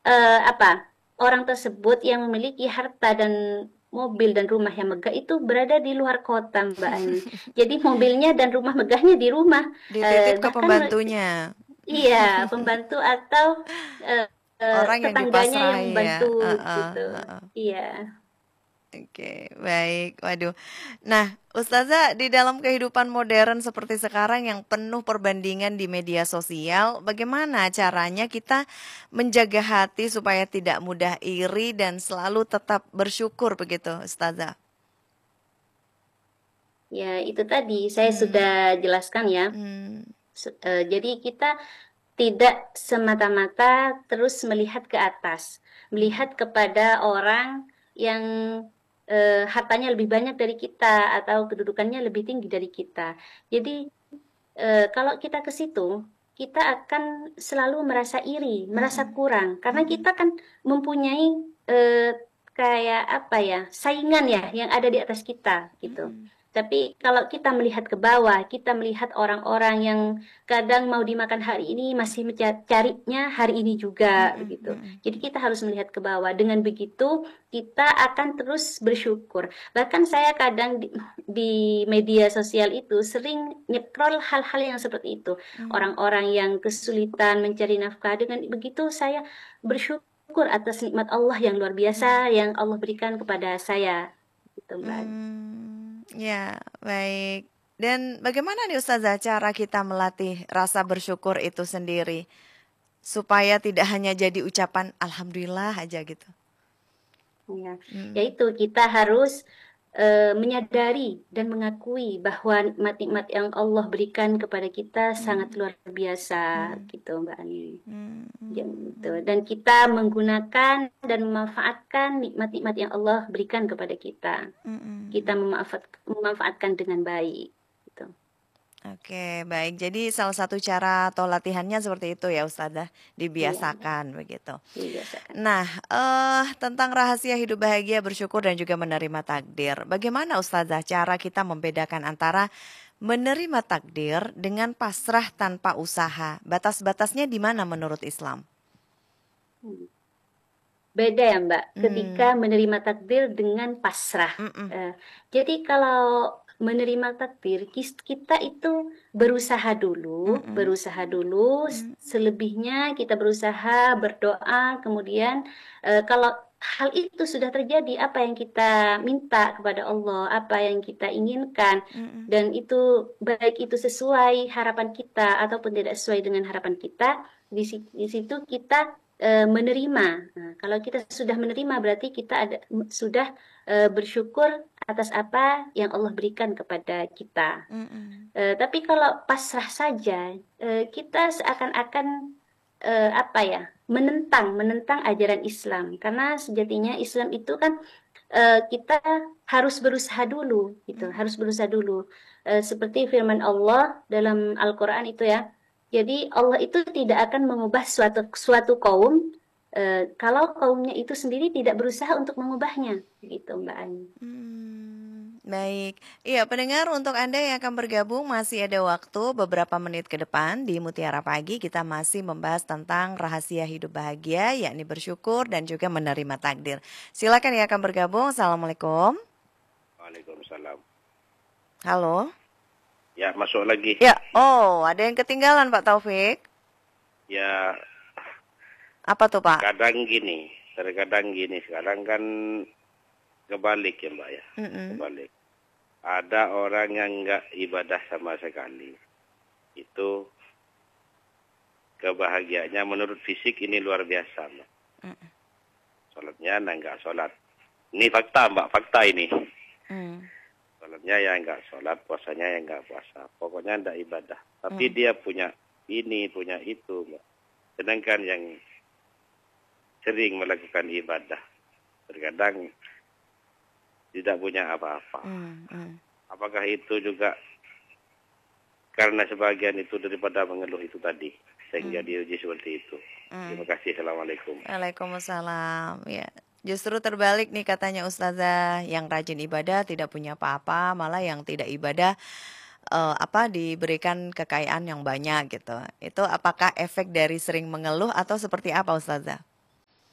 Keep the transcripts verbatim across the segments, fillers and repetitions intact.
eh, apa orang tersebut yang memiliki harta dan mobil dan rumah yang megah itu berada di luar kota, Mbak Ani. Jadi mobilnya dan rumah megahnya di rumah. Dititip Eh, ke bahkan pembantunya. iya, pembantu atau eh, eh, Orang yang tetangganya yang dipasrahi ya. membantu Heeh, gitu. heeh. Iya. Oke, baik. Waduh. Nah, Ustazah, di dalam kehidupan modern seperti sekarang yang penuh perbandingan di media sosial, bagaimana caranya kita menjaga hati supaya tidak mudah iri dan selalu tetap bersyukur begitu, Ustazah? Ya, itu tadi saya sudah Hmm, jelaskan ya. hmm, Se- eh, jadi kita tidak semata-mata terus melihat ke atas, melihat kepada orang yang eh, hartanya lebih banyak dari kita atau kedudukannya lebih tinggi dari kita. Jadi eh, kalau kita ke situ, kita akan selalu merasa iri, merasa mm-mm, kurang, karena mm-mm, kita kan mempunyai eh, kayak apa ya, saingan ya yang ada di atas kita gitu. mm-mm, Tapi kalau kita melihat ke bawah, kita melihat orang-orang yang kadang mau dimakan hari ini masih mencarinya hari ini juga mm-mm, begitu. mm-mm, Jadi kita harus melihat ke bawah. Dengan begitu kita akan terus bersyukur. Bahkan saya kadang di, di media sosial itu sering nyekrol hal-hal yang seperti itu. mm-mm. Orang-orang yang kesulitan mencari nafkah, dengan begitu saya bersyukur atas nikmat Allah yang luar biasa yang Allah berikan kepada saya. Gitu, Mbak. Hmm, ya, baik. Dan bagaimana nih Ustazah cara kita melatih rasa bersyukur itu sendiri supaya tidak hanya jadi ucapan alhamdulillah aja gitu. Ya, Hmm, yaitu kita harus eh, menyadari dan mengakui bahwa nikmat-nikmat yang Allah berikan kepada kita sangat hmm, luar biasa, hmm, gitu, Mbak Ani. hmm, Ya, hmm, gitu. hmm. Dan kita menggunakan dan memanfaatkan nikmat-nikmat yang Allah berikan kepada kita. Hmm, hmm, Kita hmm. memanfaat, memanfaatkan dengan baik. Gitu. Oke, baik. Jadi salah satu cara atau latihannya seperti itu ya Ustazah, Iya, Mbak. dibiasakan begitu. Dibiasakan. Nah, eh tentang rahasia hidup bahagia, bersyukur dan juga menerima takdir. Bagaimana Ustazah cara kita membedakan antara menerima takdir dengan pasrah tanpa usaha? Batas-batasnya di mana menurut Islam? Hmm. Beda ya Mbak, ketika Hmm, menerima takdir dengan pasrah. mm-mm, Eh, jadi kalau menerima takdir, kis- kita itu berusaha dulu, mm-mm, berusaha dulu, s- mm, selebihnya kita berusaha berdoa, kemudian eh, kalau hal itu sudah terjadi, apa yang kita minta kepada Allah, apa yang kita inginkan, mm-mm, dan itu baik itu sesuai harapan kita ataupun tidak sesuai dengan harapan kita, di, si- di situ kita eh, menerima. Nah, kalau kita sudah menerima berarti kita ada sudah eh, bersyukur atas apa yang Allah berikan kepada kita. mm-mm, Eh, tapi kalau pasrah saja, eh, kita seakan-akan eh, apa ya, menentang menentang ajaran Islam. Karena sejatinya Islam itu kan eh, kita harus berusaha dulu, gitu, mm. harus berusaha dulu. Eh, seperti firman Allah dalam Al-Quran itu ya. Jadi Allah itu tidak akan mengubah suatu suatu kaum eh, kalau kaumnya itu sendiri tidak berusaha untuk mengubahnya, gitu Mbak Ani. Hmm, baik. Iya, pendengar untuk Anda yang akan bergabung masih ada waktu beberapa menit ke depan di Mutiara Pagi kita masih membahas tentang rahasia hidup bahagia yakni bersyukur dan juga menerima takdir. Silakan yang akan bergabung. Assalamualaikum. Waalaikumsalam. Halo. Ya, masuk lagi. Ya, oh, ada yang ketinggalan Pak Taufik. Ya, Apa tuh, Pak? kadang gini, terkadang gini. Sekarang kan kebalik ya, Mbak ya. Mm-mm. Kebalik. Ada orang yang nggak ibadah sama sekali. Itu kebahagiaannya menurut fisik ini luar biasa, Mbak. Mm-mm. Sholatnya nah nggak sholat. Ini fakta, Mbak. Fakta ini. Mm. Sholatnya ya nggak sholat, puasanya ya nggak puasa. Pokoknya nggak ibadah. Tapi Mm. dia punya ini, punya itu, Mbak. Sedangkan yang sering melakukan ibadah, terkadang tidak punya apa-apa. Mm. Mm. Apakah itu juga karena sebagian itu daripada mengeluh itu tadi, sehingga Mm. diuji seperti itu. Mm. Terima kasih. Assalamualaikum. Waalaikumsalam. Ya, justru terbalik nih katanya Ustazah, yang rajin ibadah tidak punya apa-apa, malah yang tidak ibadah eh, apa diberikan kekayaan yang banyak gitu. Itu apakah efek dari sering mengeluh atau seperti apa Ustazah?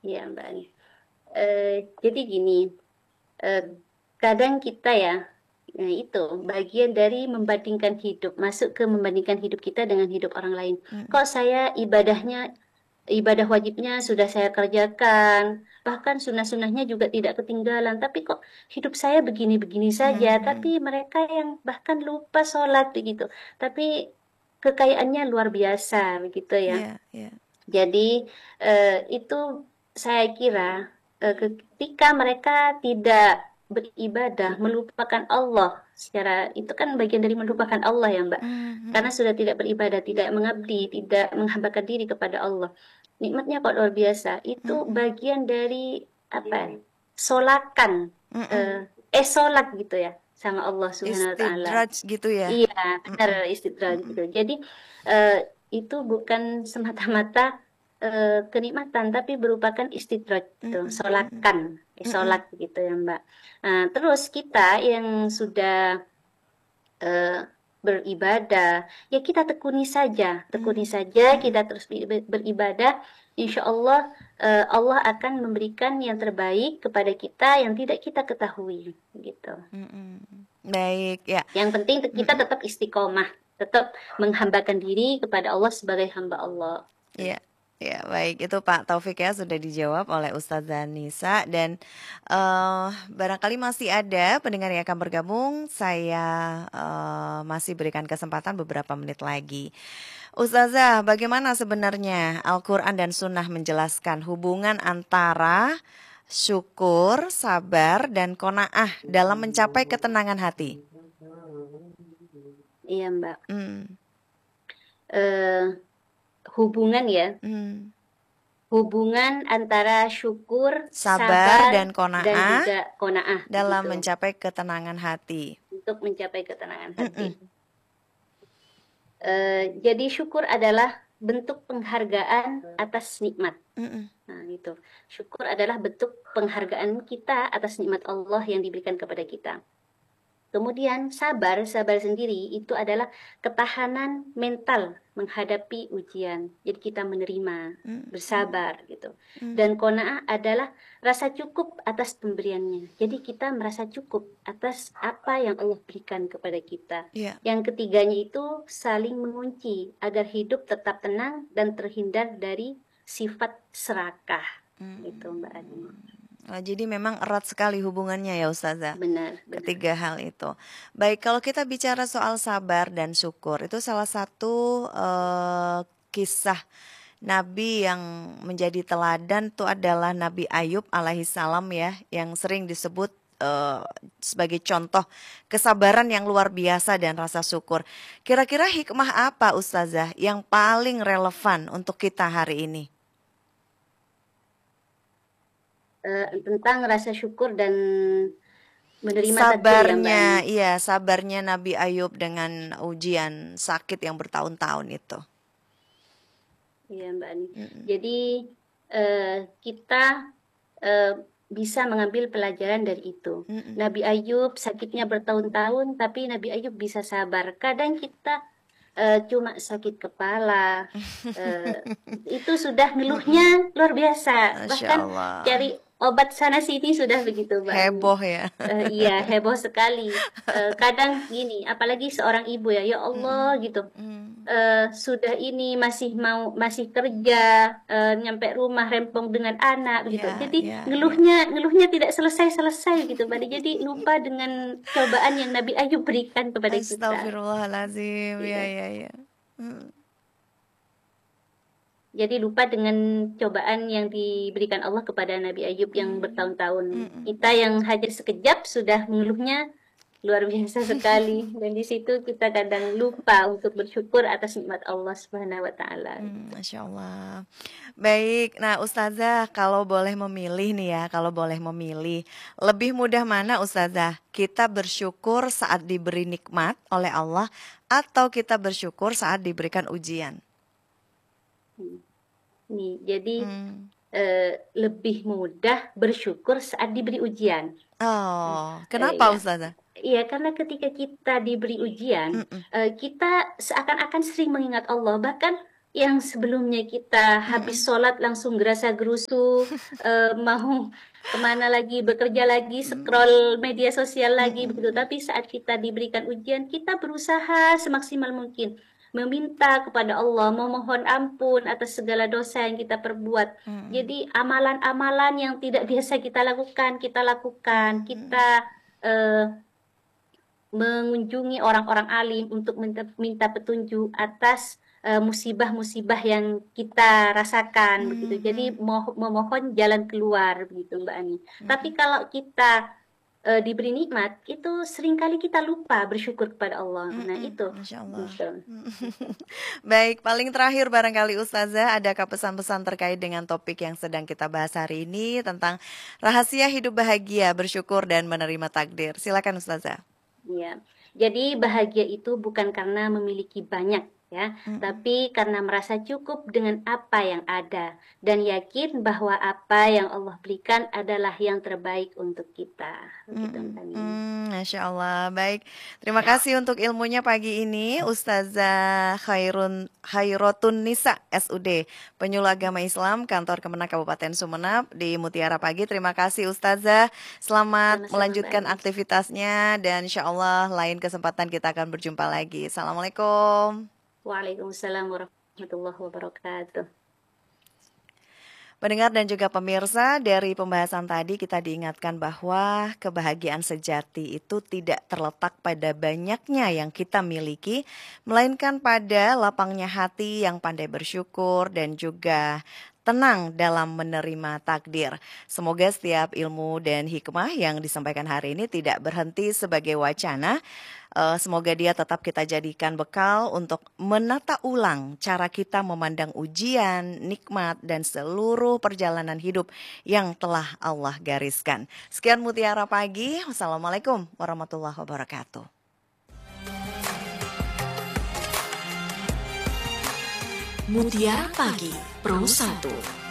Iya, Mbak Ani. Eh, jadi gini, eh, kadang kita ya, nah itu bagian dari membandingkan hidup, masuk ke membandingkan hidup kita dengan hidup orang lain. Mm-mm. Kok saya ibadahnya, ibadah wajibnya sudah saya kerjakan, bahkan sunnah-sunnahnya juga tidak ketinggalan, tapi kok hidup saya begini-begini saja, Mm-mm. tapi mereka yang bahkan lupa sholat begitu, tapi kekayaannya luar biasa begitu ya. Iya, iya. Jadi eh, itu saya kira eh, ketika mereka tidak beribadah, melupakan Allah secara itu kan bagian dari melupakan Allah ya Mbak. Mhm. Karena sudah tidak beribadah, tidak mengabdi, tidak menghambakan diri kepada Allah. Nikmatnya kok luar biasa. Itu Mm-mm. bagian dari apa? Solakan, Mm-mm. eh, eh sholat gitu ya sama Allah Subhanahu Wa Taala. Istidraj gitu ya. Iya, benar Mm-mm. istidraj Mm-mm. gitu. Jadi eh, itu bukan semata-mata eh, kenikmatan, tapi merupakan istidraj gitu, Mm-mm. solakan, eh, Mm-mm. sholat gitu ya Mbak. Nah, terus kita yang sudah eh, beribadah, ya kita tekuni saja, tekuni Mm. saja, Mm-mm. kita terus ber- beribadah. Insya Allah eh, Allah akan memberikan yang terbaik kepada kita yang tidak kita ketahui, gitu. Mm-mm. Baik ya. Yang penting kita Mm-mm. tetap istiqomah, tetap menghambakan diri kepada Allah sebagai hamba Allah. Ya, ya baik itu Pak Taufik ya sudah dijawab oleh Ustazah Nisa dan eh barangkali masih ada pendengar yang akan bergabung. Saya eh, masih berikan kesempatan beberapa menit lagi. Ustazah, bagaimana sebenarnya Al-Quran dan Sunnah menjelaskan hubungan antara syukur, sabar, dan qanaah dalam mencapai ketenangan hati? Iya Mbak. Hmm. Eh, hubungan ya, Hmm. hubungan antara syukur, Sabar sabar, dan dan qanaah juga qanaah dalam gitu, mencapai ketenangan hati. untuk mencapai ketenangan Mm-mm. hati. Eh, jadi syukur adalah bentuk penghargaan atas nikmat. Mm-mm. Nah, itu. Syukur adalah bentuk penghargaan kita atas nikmat Allah yang diberikan kepada kita. Kemudian sabar, sabar sendiri itu adalah ketahanan mental menghadapi ujian. Jadi kita menerima, Mm. bersabar gitu. Mm. Dan qanaah adalah rasa cukup atas pemberiannya. Jadi kita merasa cukup atas apa yang Allah berikan kepada kita. Yeah. Yang ketiganya itu saling mengunci agar hidup tetap tenang dan terhindar dari sifat serakah. Mm. Itu Mbak Ani. Oh, jadi memang erat sekali hubungannya ya Ustazah. Benar, benar. Ketiga hal itu. Baik, kalau kita bicara soal sabar dan syukur, itu salah satu eh, kisah Nabi yang menjadi teladan itu adalah Nabi Ayub alaihissalam ya, yang sering disebut eh, sebagai contoh kesabaran yang luar biasa dan rasa syukur. Kira-kira hikmah apa Ustazah yang paling relevan untuk kita hari ini? Uh, tentang rasa syukur dan menerima sabarnya, takdir ya Mbak. Iya, sabarnya Nabi Ayub dengan ujian sakit yang bertahun-tahun itu. Iya Mbak Ani. Mm-mm. Jadi uh, kita uh, bisa mengambil pelajaran dari itu. Mm-mm. Nabi Ayub sakitnya bertahun-tahun, tapi Nabi Ayub bisa sabar. Kadang kita uh, cuma sakit kepala, uh, itu sudah ngeluhnya luar biasa. Masya Bahkan Allah. cari obat sana sini sudah begitu Mbak. Heboh ya. Uh, iya heboh sekali. Uh, kadang gini, apalagi seorang ibu ya, ya Allah Mm. gitu. Mm. Uh, sudah ini masih mau masih kerja, uh, nyampe rumah rempong dengan anak gitu. Ya, Jadi ya, ngeluhnya ngeluhnya tidak selesai-selesai gitu Mbak. Jadi lupa dengan cobaan yang Nabi Ayub berikan kepada kita. Astagfirullahaladzim. Ya, Iya. ya, ya. Mm. Jadi lupa dengan cobaan yang diberikan Allah kepada Nabi Ayub yang Mm. bertahun-tahun. Mm-mm. Kita yang hajar sekejap sudah mengeluhnya luar biasa sekali. Dan di situ kita kadang lupa untuk bersyukur atas nikmat Allah Subhanahu wa taala. Mm, Masya Allah. Baik, nah Ustazah kalau boleh memilih nih ya, kalau boleh memilih, lebih mudah mana Ustazah? Kita bersyukur saat diberi nikmat oleh Allah atau kita bersyukur saat diberikan ujian? Hmm. Nih, jadi Hmm. eh, lebih mudah bersyukur saat diberi ujian. Oh, Eh, kenapa ya. Ustazah? Iya, karena ketika kita diberi ujian, Mm-mm. eh, kita seakan-akan sering mengingat Allah. Bahkan yang sebelumnya kita habis sholat langsung gerasa-gerusu, uh, mau kemana lagi, bekerja lagi, scroll media sosial lagi, begitu. Tapi saat kita diberikan ujian, kita berusaha semaksimal mungkin meminta kepada Allah, memohon ampun atas segala dosa yang kita perbuat. Jadi amalan-amalan yang tidak biasa kita lakukan, kita lakukan. Kita uh, mengunjungi orang-orang alim untuk minta, minta petunjuk atas musibah-musibah uh, yang kita rasakan, hmm. begitu. Jadi mo- memohon jalan keluar, begitu Mbak Ani. Hmm. Tapi kalau kita uh, diberi nikmat, itu seringkali kita lupa bersyukur kepada Allah. Hmm. Nah itu. Masya Allah. Baik, paling terakhir barangkali Ustazah, adakah pesan-pesan terkait dengan topik yang sedang kita bahas hari ini tentang rahasia hidup bahagia, bersyukur dan menerima takdir? Silakan Ustazah. Ya, jadi bahagia itu bukan karena memiliki banyak, ya, mm-hmm. tapi karena merasa cukup dengan apa yang ada dan yakin bahwa apa yang Allah berikan adalah yang terbaik untuk kita. Begitu, mm-hmm. Masya Allah. Baik, terima kasih untuk ilmunya pagi ini, Ustazah Khairun Khairotun Nisa S U D, penyuluh agama Islam, Kantor Kemenak Kabupaten Sumeneb di Mutiara Pagi. Terima kasih Ustazah. Selamat Sama-sama melanjutkan baik. aktivitasnya dan insya Allah lain kesempatan kita akan berjumpa lagi. Assalamualaikum. Waalaikumsalam warahmatullahi wabarakatuh. Pendengar dan juga pemirsa, dari pembahasan tadi kita diingatkan bahwa kebahagiaan sejati itu tidak terletak pada banyaknya yang kita miliki, melainkan pada lapangnya hati yang pandai bersyukur dan juga tenang dalam menerima takdir. Semoga setiap ilmu dan hikmah yang disampaikan hari ini tidak berhenti sebagai wacana. Uh, semoga dia tetap kita jadikan bekal untuk menata ulang cara kita memandang ujian, nikmat, dan seluruh perjalanan hidup yang telah Allah gariskan. Sekian Mutiara Pagi. Wassalamualaikum warahmatullahi wabarakatuh. Mutiara Pagi Pro satu.